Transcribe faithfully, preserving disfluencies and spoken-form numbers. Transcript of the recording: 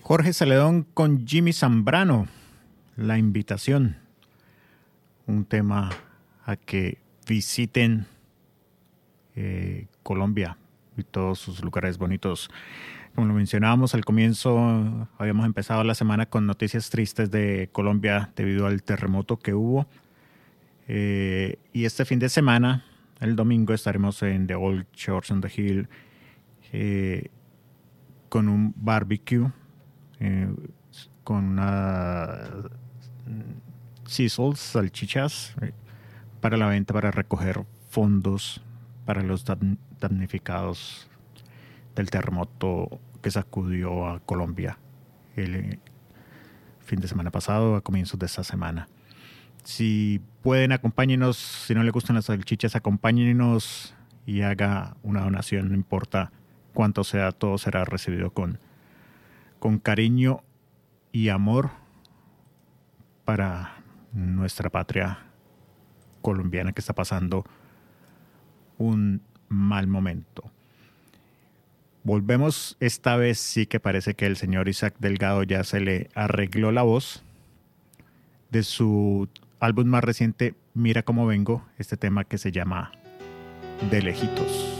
Jorge Celedón con Jimmy Zambrano, La Invitación, un tema a que visiten eh, Colombia y todos sus lugares bonitos. Como lo mencionábamos al comienzo, habíamos empezado la semana con noticias tristes de Colombia debido al terremoto que hubo. Eh, y este fin de semana, el domingo, estaremos en The Old Church on the Hill eh, con un barbecue, eh, con una sizzles, salchichas, eh, para la venta, para recoger fondos para los damnificados del terremoto que sacudió a Colombia el fin de semana pasado, a comienzos de esta semana. Si pueden, acompáñenos. Si no les gustan las salchichas, acompáñenos y haga una donación. No importa cuánto sea, todo será recibido con, con cariño y amor para nuestra patria colombiana que está pasando un mal momento. Volvemos, esta vez sí que parece que el señor Isaac Delgado ya se le arregló la voz de su álbum más reciente, Mira Cómo Vengo, este tema que se llama De Lejitos.